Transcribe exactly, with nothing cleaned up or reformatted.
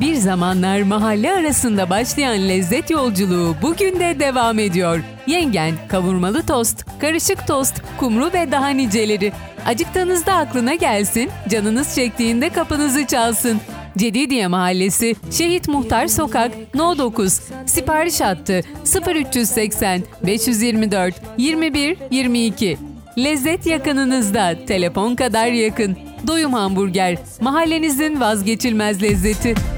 Bir zamanlar mahalle arasında başlayan lezzet yolculuğu bugün de devam ediyor. Yengen, kavurmalı tost, karışık tost, kumru ve daha niceleri. Acıktığınızda aklına gelsin, canınız çektiğinde kapınızı çalsın. Cedidiye Mahallesi, Şehit Muhtar Sokak, No dokuz. Sipariş hattı sıfır üç seksen beş yirmi dört yirmi bir yirmi iki. Lezzet yakınınızda, telefon kadar yakın. Doyum Hamburger, mahallenizin vazgeçilmez lezzeti.